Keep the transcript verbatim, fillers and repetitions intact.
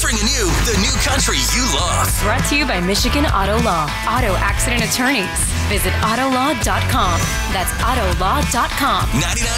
bringing you the new country you love. Brought to you by Michigan Auto Law. Auto accident attorneys. Visit auto law dot com. That's auto law dot com. ninety-nine